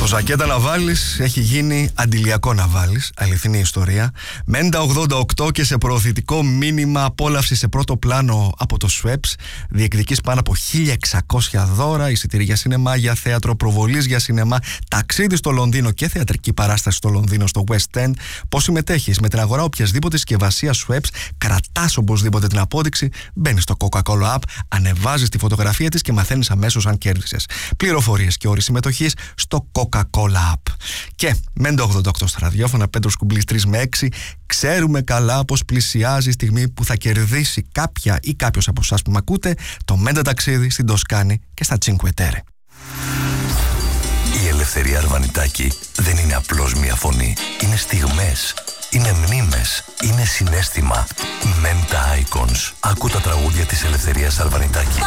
Το Ζακέτα Ναβάλης έχει γίνει Αντιλιακό Ναβάλης, αληθινή ιστορία. Μέντα 88 και σε προωθητικό μήνυμα απόλαυση σε πρώτο πλάνο από το Schweppes. Διεκδικείς πάνω από 1.600 δώρα, εισιτήρια για σινεμά, για θέατρο, προβολής για σινεμά, ταξίδι στο Λονδίνο και θεατρική παράσταση στο Λονδίνο, στο West End. Πώς συμμετέχεις? Με την αγορά οποιασδήποτε συσκευασία Schweppes, κρατάς οπωσδήποτε την απόδειξη, μπαίνεις στο Coca-Cola App, ανεβάζεις τη φωτογραφία της και μαθαίνεις αμέσως αν κέρδισες. Πληροφορίες και όροι συμμετοχής στο Coca-Cola App. Και Μέντα 88 στα ραδιόφωνα, Πέτρος Κουμπλής 3 με 6. Ξέρουμε καλά πως πλησιάζει η στιγμή που θα κερδίσει κάποια ή κάποιος από εσάς που με ακούτε το Μέντα ταξίδι στην Τοσκάνη και στα Cinque Terre. Η Ελευθερία Αρβανιτάκη δεν είναι απλώς μια φωνή. Είναι στιγμές, είναι μνήμες, είναι συναίσθημα. Μέντα Icons. Άκου τα τραγούδια της Ελευθερίας Αρβανιτάκη.